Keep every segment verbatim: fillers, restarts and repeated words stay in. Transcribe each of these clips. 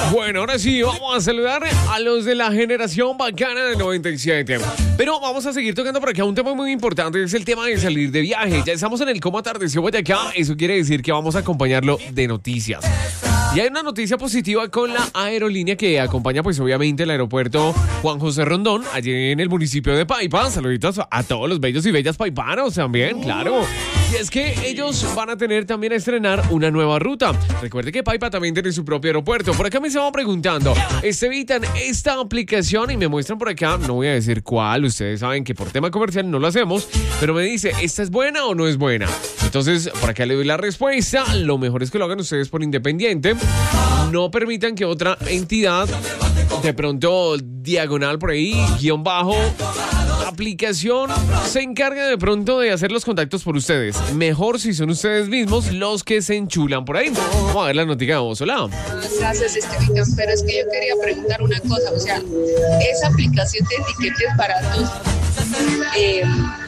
Bueno, ahora sí, vamos a saludar a los de la generación bacana del noventa y siete. Pero vamos a seguir tocando por acá un tema muy importante, es el tema de salir de viaje. Ya estamos en el Cómo Atardeció Boyacá, eso quiere decir que vamos a acompañarlo de noticias. Y hay una noticia positiva con la aerolínea que acompaña, pues obviamente, el aeropuerto Juan José Rondón, allí en el municipio de Paipa. Saluditos a todos los bellos y bellas paipanos también, claro. Y es que ellos van a tener también a estrenar una nueva ruta. Recuerde que Paipa también tiene su propio aeropuerto. Por acá me estaban preguntando, ¿evitan esta aplicación? Y me muestran por acá, no voy a decir cuál, ustedes saben que por tema comercial no lo hacemos, pero me dice, ¿esta es buena o no es buena? Entonces, por acá le doy la respuesta. Lo mejor es que lo hagan ustedes por independiente. No permitan que otra entidad, de pronto diagonal por ahí, guión bajo, aplicación, se encargue de pronto de hacer los contactos por ustedes. Mejor si son ustedes mismos los que se enchulan por ahí. Vamos a ver la noticia de voz. Hola. Gracias, Esteban, pero es que yo quería preguntar una cosa, o sea, esa aplicación de etiquetes baratos, eh,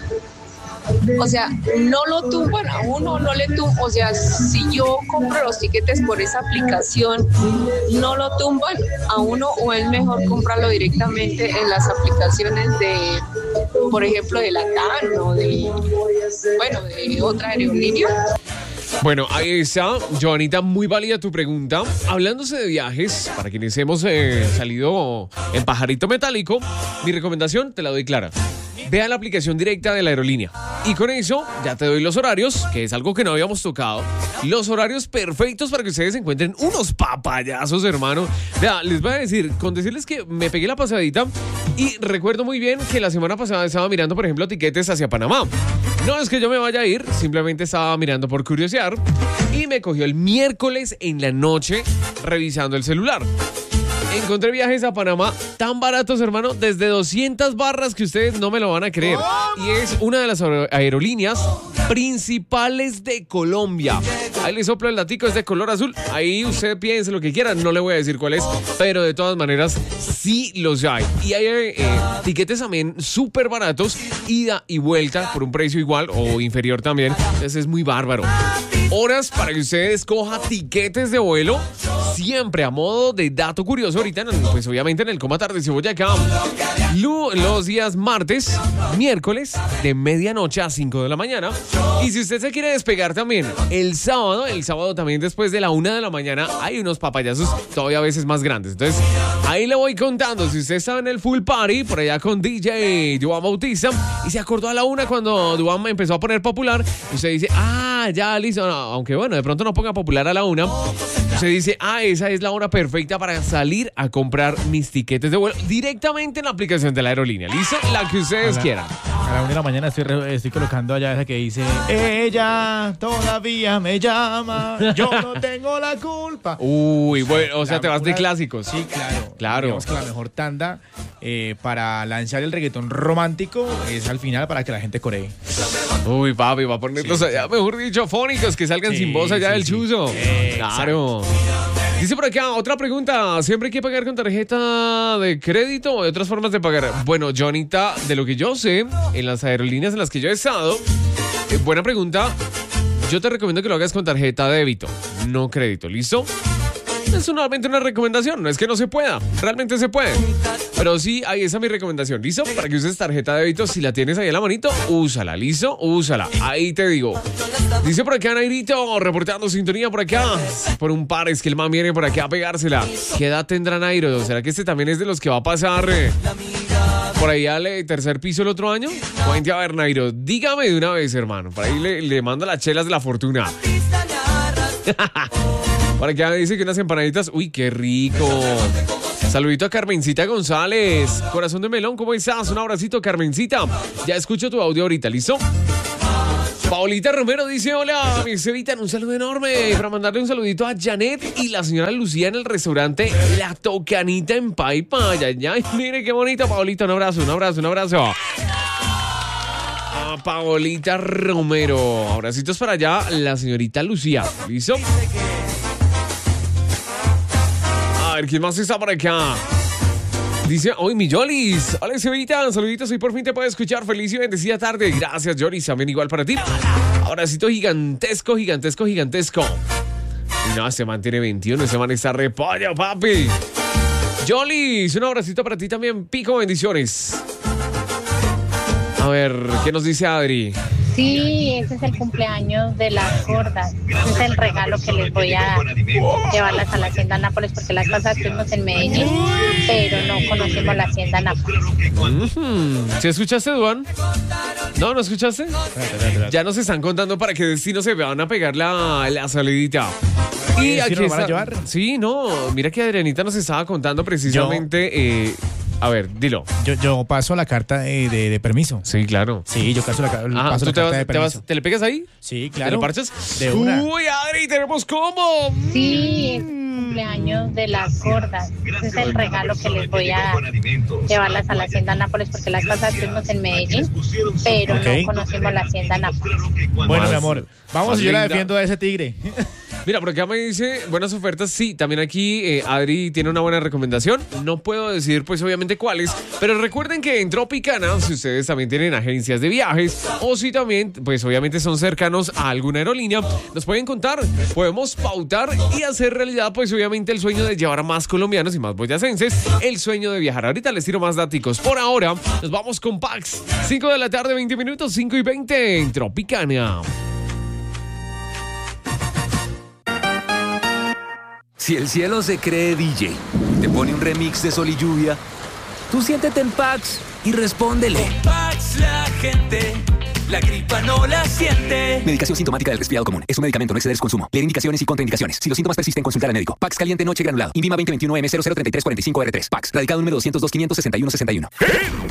o sea, no lo tumban a uno, no le tumban, o sea, si yo compro los tiquetes por esa aplicación, no lo tumban a uno, o es mejor comprarlo directamente en las aplicaciones de, por ejemplo, de LATAM o de, bueno, de otra aerolínea. Bueno, ahí está, Joanita, muy válida tu pregunta. Hablándose de viajes, para quienes hemos eh, salido en pajarito metálico, mi recomendación te la doy clara. Vea la aplicación directa de la aerolínea. Y con eso ya te doy los horarios, que es algo que no habíamos tocado. Los horarios perfectos para que ustedes encuentren unos papayazos, hermano. Vea, les voy a decir, con decirles que me pegué la pasadita y recuerdo muy bien que la semana pasada estaba mirando, por ejemplo, tiquetes hacia Panamá. No es que yo me vaya a ir, simplemente estaba mirando por curiosear y me cogió el miércoles en la noche revisando el celular. Encontré viajes a Panamá tan baratos, hermano, desde doscientas barras que ustedes no me lo van a creer. Y es una de las aerolíneas principales de Colombia. Ahí le soplo el datico, es de color azul. Ahí usted piense lo que quiera, no le voy a decir cuál es, pero de todas maneras sí los hay. Y hay eh, tiquetes también súper baratos, ida y vuelta por un precio igual o inferior también. Entonces es muy bárbaro. Horas para que usted escoja tiquetes de vuelo, siempre a modo de dato curioso. Ahorita, pues obviamente en el Cómo Atardeció Boyacá, los días martes, miércoles, de medianoche a cinco de la mañana. Y si usted se quiere despegar también el sábado, el sábado también después de la una de la mañana, hay unos papayazos todavía a veces más grandes. Entonces, ahí le voy contando. Si usted estaba en el full party, por allá con D J Duan Bautista, y se acordó a la una cuando Duan empezó a poner popular, usted dice, ah, ya listo. No, aunque bueno, de pronto no ponga popular a la una, usted dice, ah, esa es la hora perfecta para salir a comprar mis tiquetes de vuelo directamente en la aplicación de la aerolínea. ¿Listo? La que ustedes a la, quieran. A la una de la mañana estoy, re, estoy colocando allá esa que dice, ella todavía me llama, yo no tengo la culpa. Uy, bueno, o sea, la, te vas una, de clásicos. Sí, claro. Claro. Digamos que la mejor tanda eh, para lanzar el reggaetón romántico es al final para que la gente coree. Uy, papi, va a ponerlos sí, allá, mejor dicho, fónicos, que salgan sí, sin voz allá sí, del sí. chuzo. Eh, claro. Exacto. Dice por acá, otra pregunta, ¿siempre hay que pagar con tarjeta de crédito o de otras formas de pagar? Bueno, Jonita, de lo que yo sé, en las aerolíneas en las que yo he estado, eh, buena pregunta, yo te recomiendo que lo hagas con tarjeta de débito, no crédito, ¿listo? Es solamente una recomendación, no es que no se pueda, realmente se puede. Pero sí, ahí esa es mi recomendación, ¿listo? Para que uses tarjeta de débito, si la tienes ahí en la manito, úsala, ¿listo? Úsala, ahí te digo. Dice por acá Nairito, reportando sintonía por acá. Por un par, es que el man viene por acá a pegársela. ¿Qué edad tendrá Nairo? ¿Será que este también es de los que va a pasar eh, por ahí al tercer piso el otro año? Cuente a ver, Nairo, dígame de una vez, hermano. Por ahí le, le mando las chelas de la fortuna. Para que dice que unas empanaditas, uy, qué rico. Saludito a Carmencita González. Corazón de melón, ¿cómo estás? Un abracito, Carmencita. Ya escucho tu audio ahorita, ¿listo? Paulita Romero dice, hola, mi Cevita, un saludo enorme. Para mandarle un saludito a Janet y la señora Lucía en el restaurante La Tocanita en Paipa. Ay, ay, ay, mire qué bonito, Paulita. Un abrazo, un abrazo, un abrazo. A Paulita Romero. Abracitos para allá, la señorita Lucía. ¿Listo? A ver, ¿quién más está por acá? Dice, hoy mi Yolis. Hola, Cevita, saluditos, hoy por fin te puedo escuchar. Feliz y bendecida tarde. Gracias, Yolis, también igual para ti. Abracito gigantesco, gigantesco, gigantesco. Y no, se mantiene veintiuno, ese man está repollo, papi. Jolis, un abracito para ti también, pico, bendiciones. A ver, ¿qué nos dice Adri? Sí, ese es el cumpleaños de las gordas. Ese es el regalo que les voy a dar. Llevarlas a la Hacienda Nápoles, porque las cosas estuvimos en Medellín, pero no conocimos la Hacienda Nápoles. Mm-hmm. ¿Sí escuchaste, Duan? ¿No? ¿No escuchaste? Ya nos están contando para qué destino se van a pegar la, la salidita. Y ¿Sí aquí nos van a está- llevar? Sí, no. Mira que Adrianita nos estaba contando precisamente. eh, a ver, dilo. Yo, yo paso la carta de, de- de permiso. Sí, claro. Sí, yo paso la, ca- Ah, paso ¿tú la te, carta vas, de te, permiso. vas- te le pegas ahí? Sí, ¿Te claro. lo parchas? De una. Uy, Adri, tenemos cómo. Sí, es el cumpleaños de las gordas. Ese es el regalo que les voy a dar. Llevarlas a la Hacienda Nápoles, porque las cosas estuvimos en Medellín, pero Ok. no conocimos la Hacienda Nápoles. Bueno, Más- mi amor, vamos, más yo la linda. defiendo a ese tigre. Mira, por acá me dice buenas ofertas. Sí, también aquí eh, Adri tiene una buena recomendación. No puedo decir, pues, obviamente cuáles, pero recuerden que en Tropicana, si ustedes también tienen agencias de viajes o si también, pues, obviamente son cercanos a alguna aerolínea, nos pueden contar. Podemos pautar y hacer realidad, pues, obviamente, el sueño de llevar a más colombianos y más boyacenses, el sueño de viajar. Ahorita les tiro más daticos. Por ahora, nos vamos con Pax. cinco de la tarde, veinte minutos, cinco y veinte en Tropicana. Si el cielo se cree D J, te pone un remix de Sol y Lluvia, tú siéntete en Pax y respóndele. Pax, la gente, la gripa no la siente. Medicación sintomática del resfriado común. Es un medicamento, no exceder su consumo. Leer indicaciones y contraindicaciones. Si los síntomas persisten, consultar al médico. Pax caliente noche granulado. Invima veinte veintiuno M cero cero tres tres cuatro cinco R tres. Pax. Radicado número doscientos dos quinientos sesenta y uno sesenta y uno.